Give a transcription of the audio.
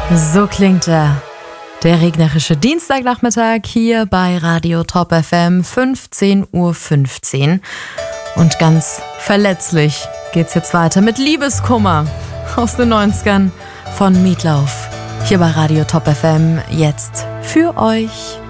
So klingt er. Der regnerische Dienstagnachmittag hier bei Radio Top FM, 15:15 Uhr. Und ganz verletzlich geht's jetzt weiter mit Liebeskummer aus den 90ern von Meatloaf. Hier bei Radio Top FM, jetzt für euch.